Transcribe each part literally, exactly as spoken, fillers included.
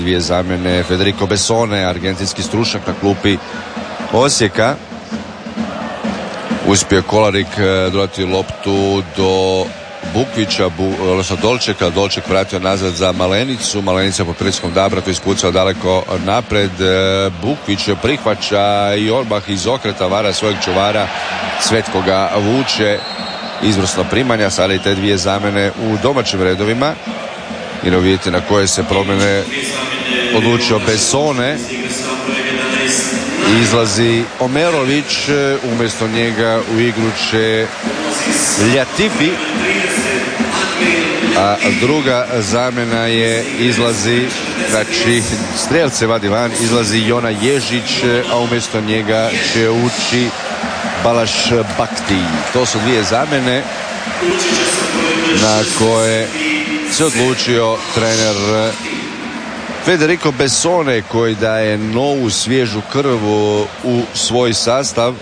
Dvije zamjene Federico Bessone, argentinski stručnjak na klupi Osijeka. Uspio Kolarik dodati loptu do Bukvića, bu, odnosno Dolčeka. Dolček vratio nazad za Malenicu. Malenica po pritiskom Dabratu ispucao daleko napred. Bukvić prihvaća i odmah iz okreta vara svojeg čuvara. Cvetko ga vuče. Izvrsno primanja. Sada i te dvije zamjene u domaćim redovima. I ne vidite na koje se promjene odlučio Bessone. Izlazi Omerović, umjesto njega u igru će Ljatifi, a druga zamjena je izlazi, znači strelce vadi van, izlazi Jona Ježić, a umjesto njega će ući Balaš Bakti. To su dvije zamjene na koje se odlučio trener Federico Bessone, koji daje novu svježu krv u svoj sastav.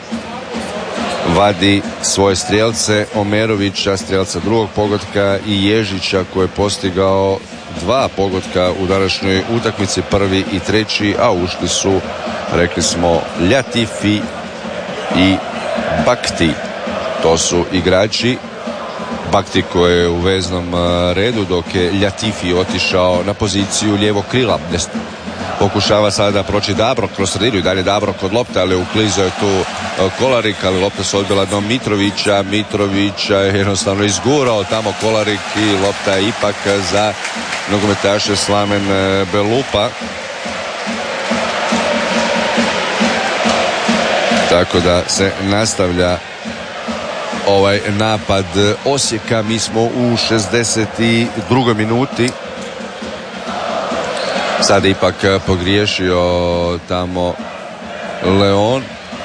Vadi svoje strijelce, Omerovića, strijelca drugog pogotka, i Ježića koji je postigao dva pogotka u današnjoj utakmici, prvi i treći, a ušli su, rekli smo, Ljatifi i Bakti. To su igrači. Bakti koji je u veznom redu, dok je Ljatifi otišao na poziciju lijevog krila. Pokušava sada proći Dabro kroz sredinu i dalje Dabro kod lopte, ali uklizao je tu Kolarik, ali lopta se odbila do Mitrovića. Mitrovića je jednostavno izgurao tamo Kolarik i lopta je ipak za nogometaše Slamen Belupa. Tako da se nastavlja ovaj napad Osijeka. Mi smo u šezdeset drugoj minuti. Sada ipak pogriješio tamo Leon.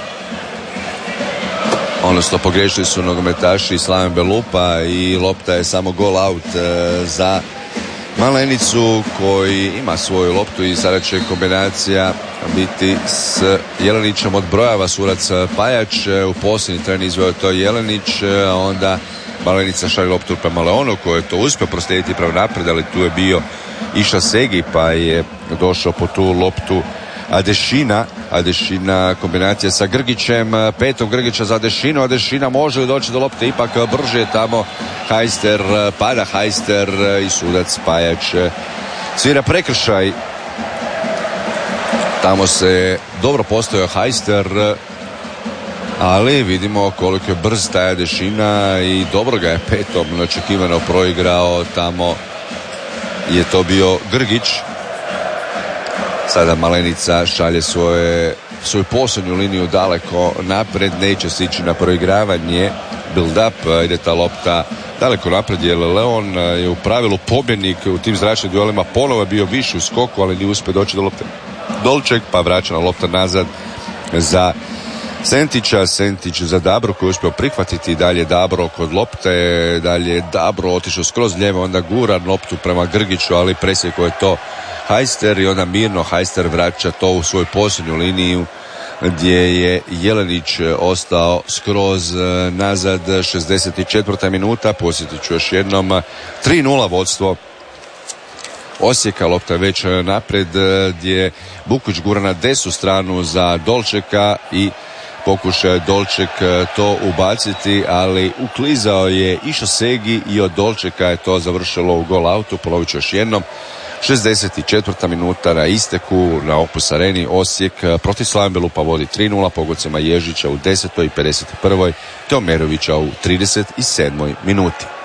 Odnosno pogriješili su nogometaši Slaven Belupa i lopta je samo gol out za Malenicu, koji ima svoju loptu i sada će kombinacija biti s Jelenićem. Odbrojava sudac Pajač. U posljednji tren izveo to Jelenić, a onda Malenica šalje loptu prema Leonu, koji je to uspio proslijediti pravo napred, ali tu je bio Iša Segi, pa je došao po tu loptu Adešina. Adešina kombinacija sa Grgićem, petom Grgića za Adešinu. Adešina može li doći do lopte, ipak brže tamo Hajster, pada Hajster i sudac Pajač svira prekršaj. Tamo se dobro postavio Hajster, ali vidimo koliko je brz taj Adešina i dobro ga je petom neočekivano proigrao. Tamo je to bio Grgić. Sada Malenica šalje svoje, svoju posljednju liniju daleko napred, neće se ići na proigravanje, build up, ide ta lopta daleko napred, jer Leon je u pravilu pobjednik u tim zračnim duelima, ponovo je bio više u skoku, ali nije uspio doći do lopte Dolček, pa vraćana lopta nazad za Sentića. Sentić za Dabro koji je uspio prihvatiti, dalje Dabro kod lopte, dalje Dabro otišao skroz lijevo, onda gura loptu prema Grgiću, ali presjekao je to Hajster i onda mirno Hajster vraća to u svoju posljednju liniju gdje je Jelenić ostao skroz nazad. šezdeset četvrta minuta, posjetit ću još jednom, tri nula vodstvo Osijeka. Lopta je već napred gdje Bukvić gura na desnu stranu za Dolčeka i pokušao Dolček to ubaciti, ali uklizao je Išo Segi i od Dolčeka je to završilo u gol autu. Ponovit ću još jednom, šezdeset četvrta minuta na isteku na Opus Areni. Osijek protiv Slaven Belupa vodi tri nula pogodcima Ježića u desetoj i pedeset prvoj te Omerovića u trideset sedmoj minuti.